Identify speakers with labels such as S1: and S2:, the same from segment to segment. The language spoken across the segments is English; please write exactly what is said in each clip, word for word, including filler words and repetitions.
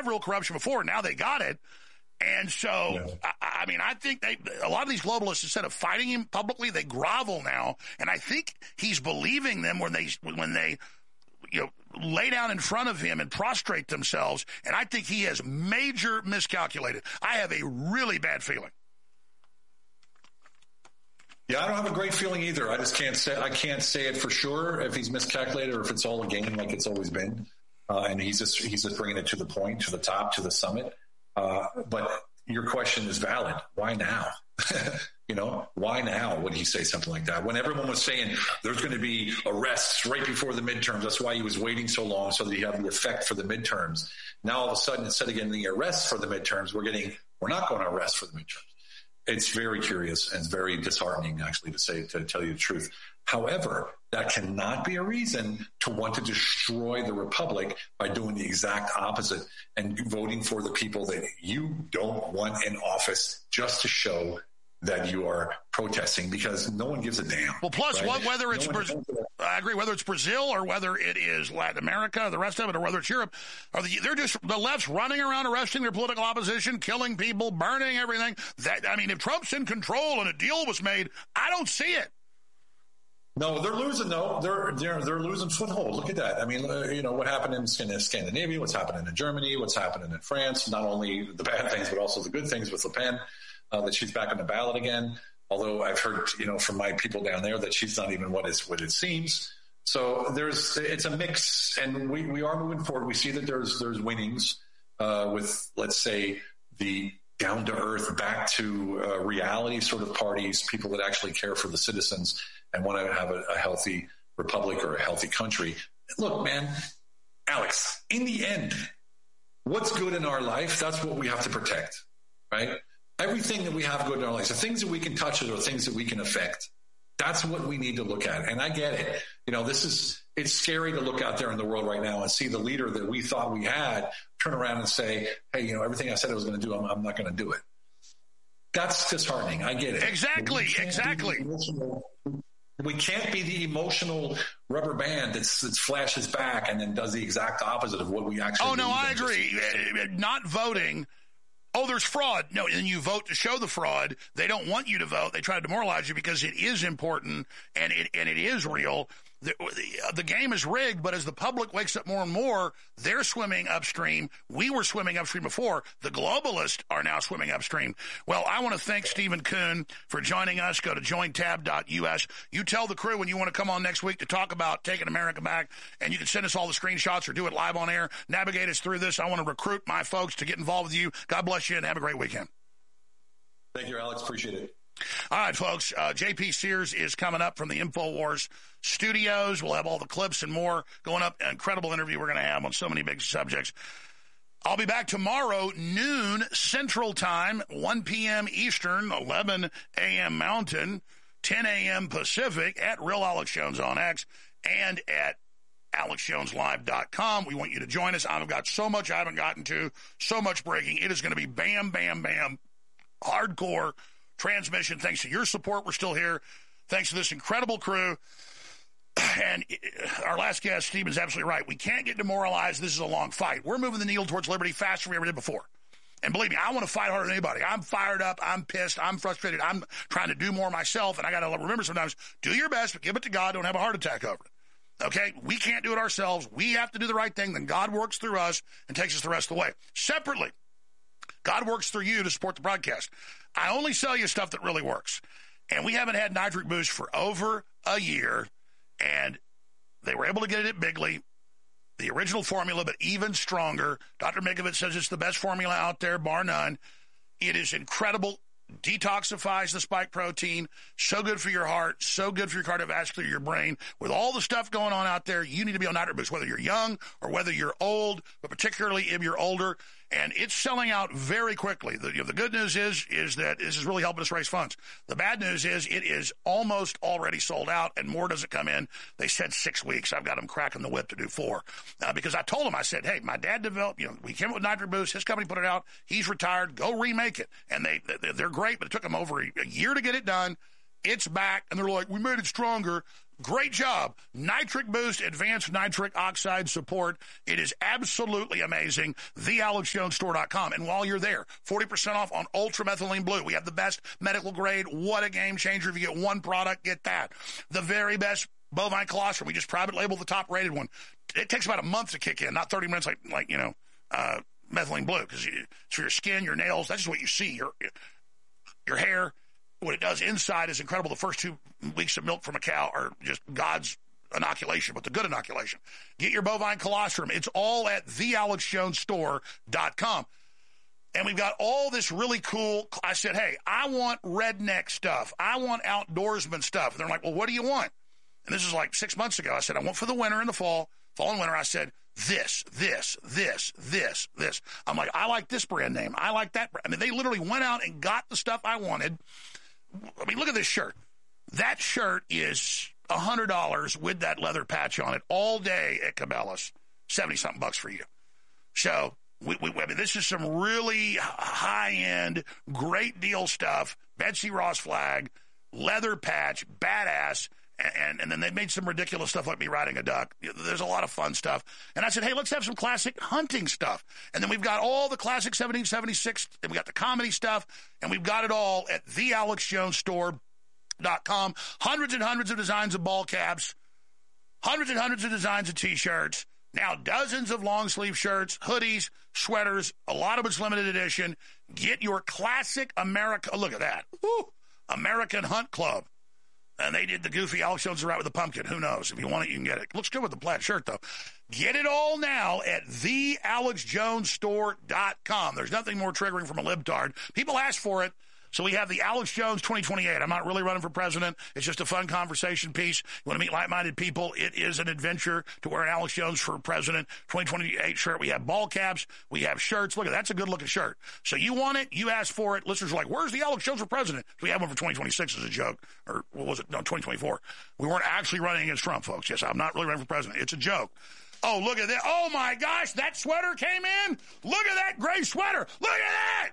S1: have real corruption before. Now they got it. And so, yeah. I, I mean, I think they, a lot of these globalists, instead of fighting him publicly, they grovel now. And I think he's believing them when they, when they, you know, lay down in front of him and prostrate themselves. And I think he has major miscalculated. I have a really bad feeling.
S2: Yeah, I don't have a great feeling either. I just can't say, I can't say it for sure if he's miscalculated or if it's all a game like it's always been. Uh, and he's just, he's just bringing it to the point, to the top, to the summit. Uh, but your question is valid. Why now? You know, why now would he say something like that? When everyone was saying there's going to be arrests right before the midterms. That's why he was waiting so long, so that he had the effect for the midterms. Now, all of a sudden, instead of getting the arrests for the midterms, we're getting, we're not going to arrest for the midterms. It's very curious and it's very disheartening, actually, to say, to tell you the truth. However, that cannot be a reason to want to destroy the republic by doing the exact opposite and voting for the people that you don't want in office just to show that you are protesting, because no one gives a damn.
S1: Well, plus,
S2: right?
S1: what, whether it's, no Bra- I agree, whether it's Brazil or whether it is Latin America, the rest of it, or whether it's Europe, or the, they're just, the left's running around arresting their political opposition, killing people, burning everything. That, I mean, if Trump's in control and a deal was made, I don't see it.
S2: No, they're losing, though. They're, they're, they're losing foothold. Look at that. I mean, uh, you know, what happened in Scandinavia, what's happening in Germany, what's happening in France, not only the bad things, but also the good things with Le Pen, uh, that she's back on the ballot again. Although I've heard, you know, from my people down there that she's not even what, is, what it seems. So there's, it's a mix, and we, we are moving forward. We see that there's, there's winnings uh, with, let's say, the down to earth, back to uh, reality sort of parties, people that actually care for the citizens and want to have a, a healthy republic or a healthy country. Look, man, Alex, in the end, what's good in our life, that's what we have to protect, right? Everything that we have good in our lives, the things that we can touch or the things that we can affect, that's what we need to look at. And I get it. You know, this is, it's scary to look out there in the world right now and see the leader that we thought we had turn around and say, hey, you know, everything I said I was going to do, I'm, I'm not going to do it. That's disheartening. I get it.
S1: Exactly. Exactly.
S2: We can't be the emotional rubber band that's, that flashes back and then does the exact opposite of what we actually.
S1: Oh, no, I agree. Just, not voting. Oh, there's fraud. No, and you vote to show the fraud. They don't want you to vote. They try to demoralize you because it is important and it and it is real. The, the, the game is rigged, but as the public wakes up more and more, they're swimming upstream. We were swimming upstream before. The globalists are now swimming upstream. Well, I want to thank Stephen Kuhn for joining us. Go to join tab dot U S. You tell the crew when you want to come on next week to talk about taking America back, and you can send us all the screenshots or do it live on air. Navigate us through this. I want to recruit my folks to get involved with you. God bless you, and have a great weekend.
S2: Thank you, Alex. Appreciate it.
S1: All right, folks, uh, J P Sears is coming up from the InfoWars studios. We'll have all the clips and more going up. An incredible interview we're going to have on so many big subjects. I'll be back tomorrow, noon Central Time, one p.m. Eastern, eleven a.m. Mountain, ten a.m. Pacific at Real Alex Jones on X and at alex jones live dot com. We want you to join us. I've got so much I haven't gotten to, so much breaking. It is going to be bam, bam, bam, hardcore transmission. Thanks to your support, we're still here. Thanks to this incredible crew. And our last guest, Stephen's absolutely right. We can't get demoralized. This is a long fight. We're moving the needle towards liberty faster than we ever did before. And believe me, I want to fight harder than anybody. I'm fired up. I'm pissed. I'm frustrated. I'm trying to do more myself. And I got to remember sometimes, do your best, but give it to God. Don't have a heart attack over it. Okay? We can't do it ourselves. We have to do the right thing. Then God works through us and takes us the rest of the way. Separately, God works through you to support the broadcast. I only sell you stuff that really works. And we haven't had Nitric Boost for over a year. And they were able to get it at Bigley, the original formula, but even stronger. Doctor Mikovits says it's the best formula out there, bar none. It is incredible. Detoxifies the spike protein. So good for your heart. So good for your cardiovascular, your brain. With all the stuff going on out there, you need to be on Nitric Boost, whether you're young or whether you're old, but particularly if you're older. And it's selling out very quickly. The, you know, the good news is is that this is really helping us raise funds. The bad news is it is almost already sold out, and more doesn't come in. They said six weeks. I've got them cracking the whip to do four. Uh, because I told them, I said, hey, my dad developed, you know, we came up with Nitric Boost. His company put it out. He's retired. Go remake it. And they, they're great, but it took them over a year to get it done. It's back, and they're like, we made it stronger. Great job. Nitric Boost Advanced Nitric Oxide Support. It is absolutely amazing. the alex jones store dot com. And while you're there, forty percent off on Ultramethylene Blue. We have the best medical grade. What a game changer. If you get one product, get that. The very best bovine colostrum. We just private label the top rated one. It takes about a month to kick in, not thirty minutes like, like you know, uh, methylene blue, because it's for your skin, your nails. That's just what you see. Your, your hair. What it does inside is incredible. The first two weeks of milk from a cow are just God's inoculation, but the good inoculation. Get your bovine colostrum. It's all at the alex jones store dot com. And we've got all this really cool. I said, hey, I want redneck stuff. I want outdoorsman stuff. And they're like, well, what do you want? And this is like six months ago. I said, I want for the winter and the fall, fall and winter. I said, this, this, this, this, this. I'm like, I like this brand name. I like that. I mean, they literally went out and got the stuff I wanted. I mean, look at this shirt. That shirt is one hundred dollars with that leather patch on it all day at Cabela's. seventy-something bucks for you. So, we, we, I mean, this is some really high-end, great deal stuff. Betsy Ross flag, leather patch, badass. And, and then they made some ridiculous stuff like me riding a duck. There's a lot of fun stuff. And I said, hey, let's have some classic hunting stuff. And then we've got all the classic seventeen seventy-six, and we got the comedy stuff, and we've got it all at the alex jones store dot com. Hundreds and hundreds of designs of ball caps, hundreds and hundreds of designs of T-shirts, now dozens of long-sleeve shirts, hoodies, sweaters, a lot of it's limited edition. Get your classic America. Look at that. Woo, American Hunt Club. And they did the goofy Alex Jones right with the pumpkin. Who knows? If you want it, you can get it. Looks good with the plaid shirt, though. Get it all now at the alex jones store dot com. There's nothing more triggering from a libtard. People ask for it. So we have the Alex Jones twenty twenty-eight. I'm not really running for president. It's just a fun conversation piece. You want to meet like-minded people? It is an adventure to wear an Alex Jones for president twenty twenty-eight shirt. We have ball caps. We have shirts. Look at that. That's a good-looking shirt. So you want it. You ask for it. Listeners are like, where's the Alex Jones for president? We have one for twenty twenty-six as a joke. Or what was it? No, twenty twenty-four. We weren't actually running against Trump, folks. Yes, I'm not really running for president. It's a joke. Oh, look at that. Oh, my gosh. That sweater came in. Look at that gray sweater. Look at that.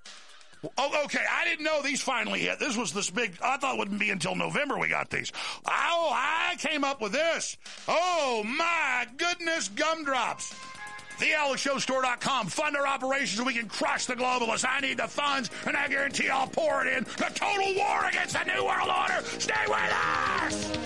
S1: Oh, okay. I didn't know these finally hit. This was this big. I thought it wouldn't be until November we got these. Oh, I came up with this. Oh, my goodness, gumdrops. the alex jones store dot com. Fund our operations so we can crush the globalists. I need the funds, and I guarantee I'll pour it in. The total war against the New World Order. Stay with us.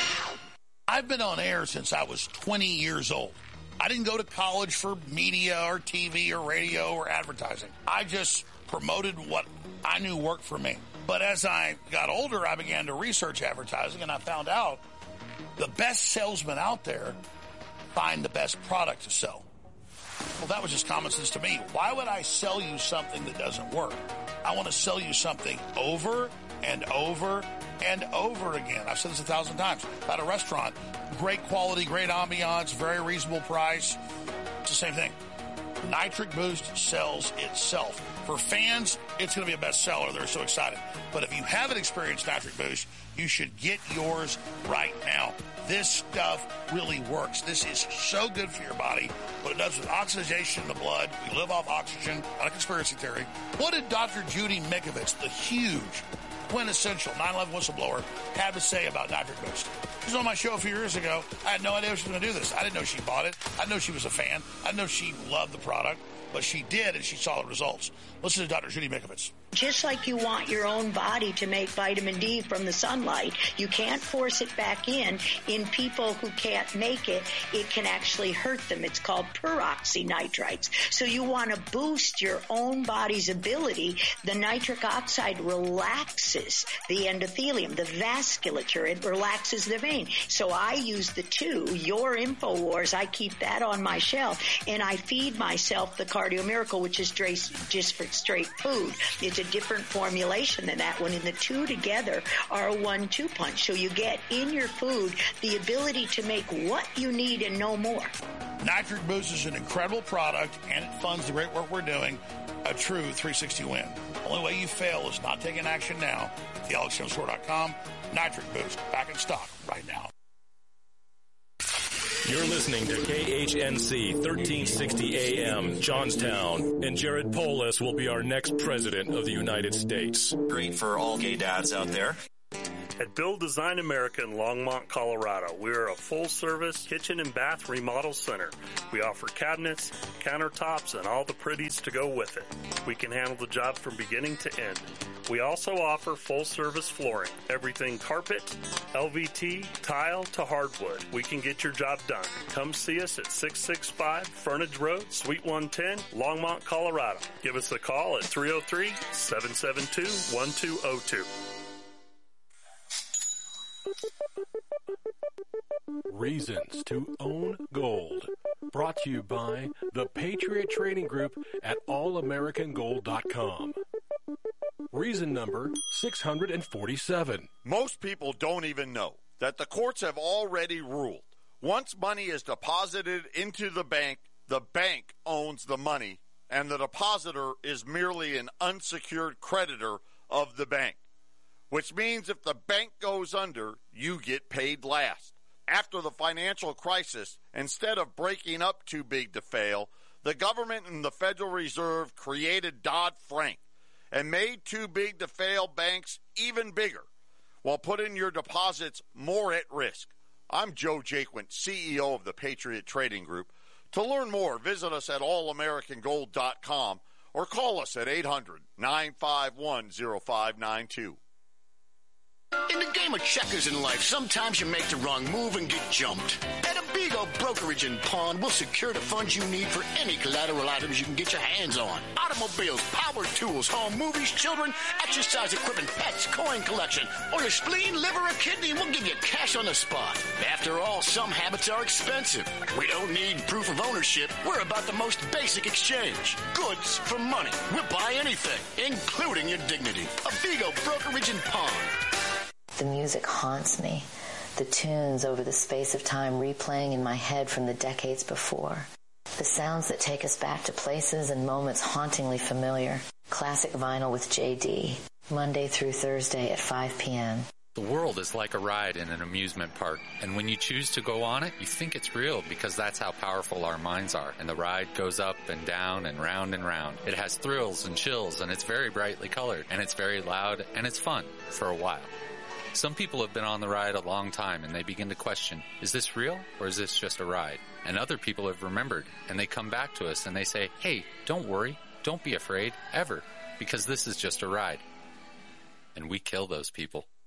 S1: I've been on air since I was twenty years old. I didn't go to college for media or T V or radio or advertising. I just promoted what I knew worked for me. But as I got older, I began to research advertising, and I found out the best salesmen out there find the best product to sell. Well, that was just common sense to me. Why would I sell you something that doesn't work? I want to sell you something over and over and over again. I've said this a thousand times. At a restaurant, great quality, great ambiance, very reasonable price. It's the same thing. Nitric Boost sells itself. For fans, it's going to be a bestseller. They're so excited. But if you haven't experienced Nitric Boost, you should get yours right now. This stuff really works. This is so good for your body. What it does with oxidation in the blood, we live off oxygen, not a conspiracy theory. What did Doctor Judy Mikovits, the huge, quintessential nine eleven whistleblower, have to say about Nitric Boost? She was on my show a few years ago. I had no idea she was going to do this. I didn't know she bought it. I didn't know she was a fan. I didn't know she loved the product. But she did, and she saw the results. Listen to Doctor Judy Mikovits.
S3: Just like you want your own body to make vitamin D from the sunlight, you can't force it back in. In people who can't make it, it can actually hurt them. It's called peroxynitrites. So you want to boost your own body's ability. The nitric oxide relaxes the endothelium, the vasculature. It relaxes the vein. So I use the two. Your InfoWars, I keep that on my shelf, and I feed myself the Cardio Miracle, which is just for straight food. It's a different formulation than that one, and the two together are a one two punch. So you get in your food the ability to make what you need and no more.
S1: Nitric Boost is an incredible product, and it funds the great work we're doing. A true three sixty win. The only way you fail is not taking action now. the alex jones store dot com. Nitric Boost, back in stock right now.
S4: You're listening to K H N C thirteen sixty A M, Johnstown, and Jared Polis will be our next president of the United States.
S5: Great for all gay dads out there. At Build Design America in Longmont, Colorado, we are a full-service kitchen and bath remodel center. We offer cabinets, countertops, and all the pretties to go with it. We can handle the job from beginning to end. We also offer full-service flooring, everything carpet, L V T, tile to hardwood. We can get your job done. Come see us at six six five Frontage Road, Suite one ten, Longmont, Colorado. Give us a call at three oh three, seven seven two, one two oh two.
S4: Reasons to own gold. Brought to you by the Patriot Trading Group at all american gold dot com. Reason number six hundred forty-seven.
S6: Most people don't even know that the courts have already ruled. Once money is deposited into the bank, the bank owns the money, and the depositor is merely an unsecured creditor of the bank. Which means if the bank goes under, you get paid last. After the financial crisis, instead of breaking up too big to fail, the government and the Federal Reserve created Dodd-Frank and made too big to fail banks even bigger, while putting your deposits more at risk. I'm Joe Jaquint, C E O of the Patriot Trading Group. To learn more, visit us at all american gold dot com or call us at eight hundred, nine five one, oh five nine two.
S7: In the game of checkers in life, sometimes you make the wrong move and get jumped. At Abigo Brokerage and Pawn, we'll secure the funds you need for any collateral items you can get your hands on. Automobiles, power tools, home, movies, children, exercise equipment, pets, coin collection, or your spleen, liver, or kidney, and we'll give you cash on the spot. After all, some habits are expensive. We don't need proof of ownership. We're about the most basic exchange. Goods for money. We'll buy anything, including your dignity. Abigo Brokerage and Pawn.
S8: The music haunts me, the tunes over the space of time replaying in my head from the decades before. The sounds that take us back to places and moments hauntingly familiar. Classic Vinyl with J D, Monday through Thursday at five p.m.
S9: The world is like a ride in an amusement park, and when you choose to go on it, you think it's real because that's how powerful our minds are. And the ride goes up and down and round and round. It has thrills and chills, and it's very brightly colored, and it's very loud, and it's fun for a while. Some people have been on the ride a long time and they begin to question, is this real or is this just a ride? And other people have remembered and they come back to us and they say, hey, don't worry, don't be afraid, ever, because this is just a ride. And we kill those people.